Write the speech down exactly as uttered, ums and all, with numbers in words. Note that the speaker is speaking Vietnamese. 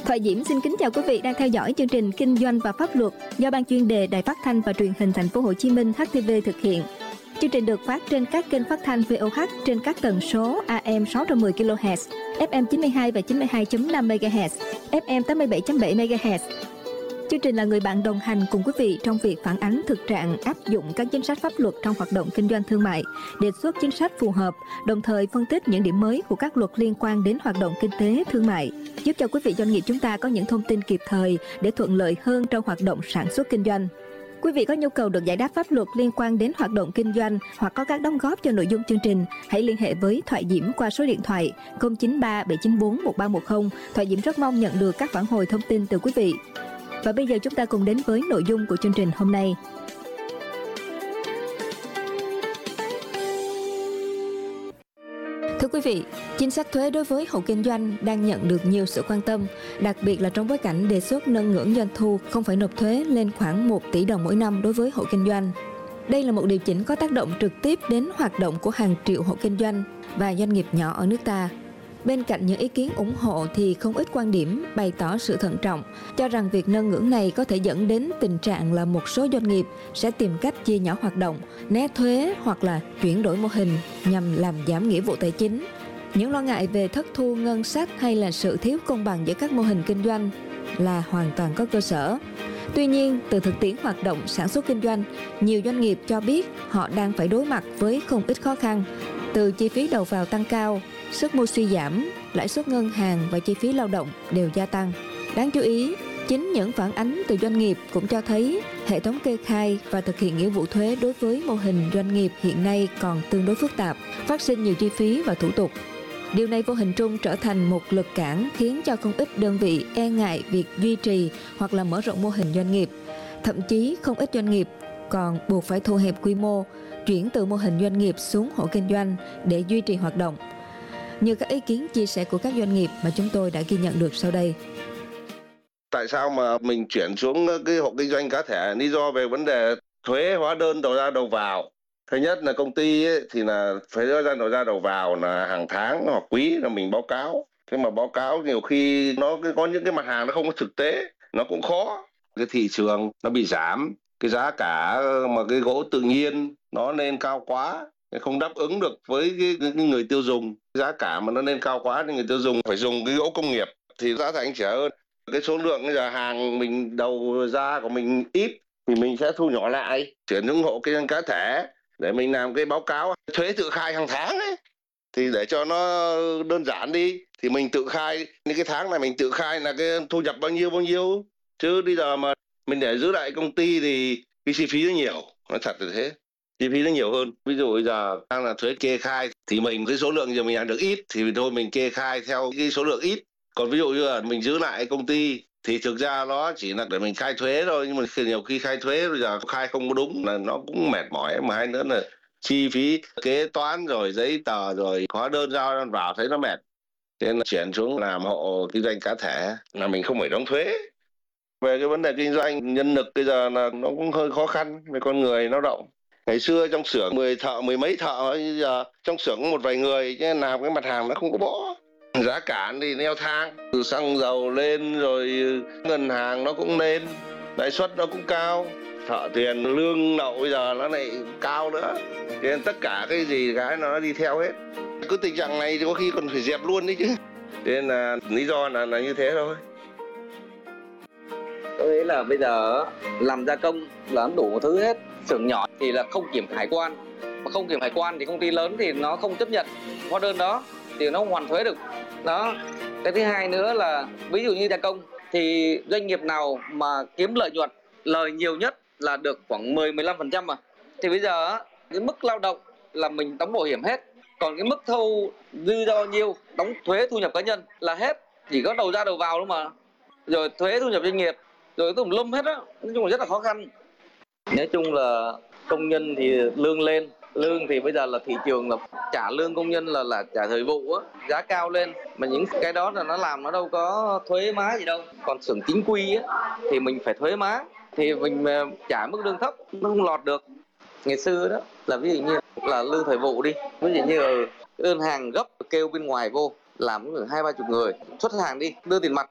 Thoại Diễm xin kính chào quý vị đang theo dõi chương trình Kinh doanh và Pháp luật do Ban chuyên đề Đài Phát thanh và Truyền hình Thành phố Hồ Chí Minh H T V thực hiện. Chương trình được phát trên các kênh phát thanh vê o hát trên các tần số A M sáu trăm mười ki lô héc, F M chín mươi hai và chín mươi hai chấm năm MHz, F M tám mươi bảy chấm bảy MHz. Chương trình là người bạn đồng hành cùng quý vị trong việc phản ánh thực trạng áp dụng các chính sách pháp luật trong hoạt động kinh doanh thương mại, đề xuất chính sách phù hợp, đồng thời phân tích những điểm mới của các luật liên quan đến hoạt động kinh tế thương mại, giúp cho quý vị doanh nghiệp chúng ta có những thông tin kịp thời để thuận lợi hơn trong hoạt động sản xuất kinh doanh. Quý vị có nhu cầu được giải đáp pháp luật liên quan đến hoạt động kinh doanh hoặc có các đóng góp cho nội dung chương trình, hãy liên hệ với Thoại Diễm qua số điện thoại không chín ba bảy chín bốn một ba một không. Thoại Diễm rất mong nhận được các phản hồi thông tin từ quý vị. Và bây giờ chúng ta cùng đến với nội dung của chương trình hôm nay. Thưa quý vị, chính sách thuế đối với hộ kinh doanh đang nhận được nhiều sự quan tâm, đặc biệt là trong bối cảnh đề xuất nâng ngưỡng doanh thu không phải nộp thuế lên khoảng một tỷ đồng mỗi năm đối với hộ kinh doanh. Đây là một điều chỉnh có tác động trực tiếp đến hoạt động của hàng triệu hộ kinh doanh và doanh nghiệp nhỏ ở nước ta. Bên cạnh những ý kiến ủng hộ thì không ít quan điểm bày tỏ sự thận trọng, cho rằng việc nâng ngưỡng này có thể dẫn đến tình trạng là một số doanh nghiệp sẽ tìm cách chia nhỏ hoạt động, né thuế hoặc là chuyển đổi mô hình nhằm làm giảm nghĩa vụ tài chính. Những lo ngại về thất thu ngân sách hay là sự thiếu công bằng giữa các mô hình kinh doanh là hoàn toàn có cơ sở. Tuy nhiên, từ thực tiễn hoạt động sản xuất kinh doanh, nhiều doanh nghiệp cho biết họ đang phải đối mặt với không ít khó khăn, từ chi phí đầu vào tăng cao, sức mua suy giảm, lãi suất ngân hàng và chi phí lao động đều gia tăng. Đáng chú ý, chính những phản ánh từ doanh nghiệp cũng cho thấy hệ thống kê khai và thực hiện nghĩa vụ thuế đối với mô hình doanh nghiệp hiện nay còn tương đối phức tạp, phát sinh nhiều chi phí và thủ tục. Điều này vô hình trung trở thành một lực cản khiến cho không ít đơn vị e ngại việc duy trì hoặc là mở rộng mô hình doanh nghiệp. Thậm chí không ít doanh nghiệp còn buộc phải thu hẹp quy mô, chuyển từ mô hình doanh nghiệp xuống hộ kinh doanh để duy trì hoạt động. Như các ý kiến chia sẻ của các doanh nghiệp mà chúng tôi đã ghi nhận được sau đây. Tại sao mà mình chuyển xuống cái hộ kinh doanh cá thể? Lý do về vấn đề thuế hóa đơn đầu ra đầu vào. Thứ nhất là công ty ấy, thì là phải đưa ra đầu ra đầu vào là hàng tháng hoặc quý là mình báo cáo. Thế mà báo cáo nhiều khi nó có những cái mặt hàng nó không có thực tế, nó cũng khó. Cái thị trường nó bị giảm, cái giá cả mà cái gỗ tự nhiên nó lên cao quá, không đáp ứng được với cái, cái người tiêu dùng. Giá cả mà nó lên cao quá thì người tiêu dùng phải dùng cái gỗ công nghiệp thì giá thành rẻ hơn. Cái số lượng bây giờ hàng mình đầu ra của mình ít thì mình sẽ thu nhỏ lại, chuyển những hộ kinh doanh cá thể để mình làm cái báo cáo thuế tự khai hàng tháng ấy, thì để cho nó đơn giản đi thì mình tự khai những cái tháng này, mình tự khai là cái thu nhập bao nhiêu bao nhiêu, chứ bây giờ mà mình để giữ lại công ty thì cái chi phí nó nhiều, nó thật là thế, chi phí nó nhiều hơn. Ví dụ bây giờ đang là thuế kê khai thì mình cái số lượng giờ mình làm được ít thì thôi mình kê khai theo cái số lượng ít, còn ví dụ như là mình giữ lại công ty thì thực ra nó chỉ là để mình khai thuế thôi, nhưng mà nhiều khi khai thuế bây giờ khai không có đúng là nó cũng mệt mỏi, mà hai nữa là chi phí kế toán rồi giấy tờ rồi hóa đơn giao vào thấy nó mệt. Thế nên là chuyển xuống làm hộ kinh doanh cá thể là mình không phải đóng thuế. Về cái vấn đề kinh doanh nhân lực bây giờ là nó cũng hơi khó khăn về con người lao động. Ngày xưa trong xưởng mười thợ, mười mấy thợ, bây giờ trong xưởng có một vài người chứ làm cái mặt hàng nó không có bỏ. Giá cả thì leo thang, từ xăng dầu lên rồi ngân hàng nó cũng lên, lãi suất nó cũng cao, thợ tiền lương đậu bây giờ nó lại cao nữa, nên tất cả cái gì cái nó đi theo hết. Cứ tình trạng này thì có khi còn phải dẹp luôn đấy chứ. Nên là lý do là, là như thế thôi. Tôi nghĩ là bây giờ làm gia công làm đủ một thứ hết. Xưởng nhỏ thì là không kiểm hải quan, mà không kiểm hải quan thì công ty lớn thì nó không chấp nhận hóa đơn đó thì nó không hoàn thuế được đó. Cái thứ hai nữa là ví dụ như gia công thì doanh nghiệp nào mà kiếm lợi nhuận lời nhiều nhất là được khoảng mười mười lăm phần trăm, mà thì bây giờ cái mức lao động là mình đóng bảo hiểm hết, còn cái mức thu dư ra bao nhiêu đóng thuế thu nhập cá nhân là hết, chỉ có đầu ra đầu vào thôi mà, rồi thuế thu nhập doanh nghiệp rồi tùm lum hết á. Nói chung là rất là khó khăn. Nói chung là công nhân thì lương lên, lương thì bây giờ là thị trường là trả lương công nhân là là trả thời vụ á, giá cao lên, mà những cái đó là nó làm nó đâu có thuế má gì đâu. Còn xưởng chính quy á thì mình phải thuế má, thì mình trả mức lương thấp nó không lọt được. Ngày xưa đó là ví dụ như là lương thời vụ đi, ví dụ như là đơn hàng gấp kêu bên ngoài vô làm hai ba chục người, xuất hàng đi đưa tiền mặt